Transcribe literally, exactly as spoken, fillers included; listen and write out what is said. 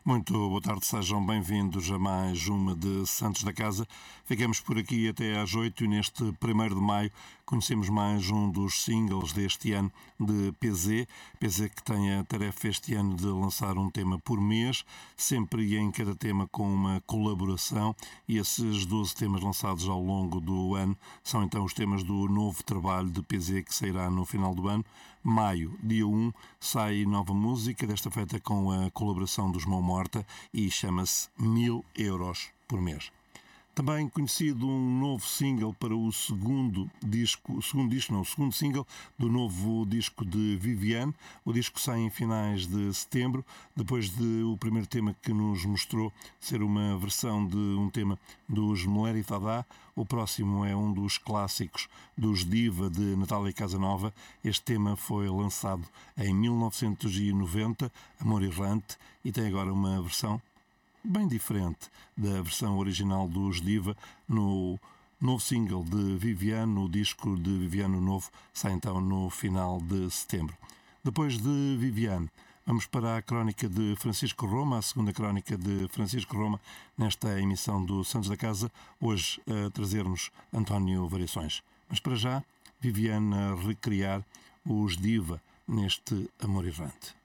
Muito boa tarde, sejam bem-vindos a mais uma de Santos da Casa. Ficamos por aqui até às oito e neste primeiro de maio conhecemos mais um dos singles deste ano de P Z. P Z que tem a tarefa este ano de lançar um tema por mês, sempre e em cada tema com uma colaboração, e esses doze temas lançados ao longo do ano são então os temas do novo trabalho de P Z que sairá no final do ano. Maio, dia um, sai nova música, desta feita com a colaboração dos Mão Morta, e chama-se Mil Euros por Mês. Também conhecido um novo single para o segundo disco, o segundo disco, não, o segundo single do novo disco de Viviane. O disco sai em finais de setembro, depois de o primeiro tema que nos mostrou ser uma versão de um tema dos Mulher e Tadá. O próximo é um dos clássicos dos Diva, de Natália Casanova. Este tema foi lançado em mil novecentos e noventa, Amor Errante, e tem agora uma versão bem diferente da versão original dos Diva no novo single de Viviane. O disco de Viviane novo sai então no final de setembro. Depois de Viviane, vamos para a crónica de Francisco Roma, a segunda crónica de Francisco Roma nesta emissão do Santos da Casa, hoje a trazer-nos António Variações. Mas para já, Viviane a recriar os Diva neste Amor Errante.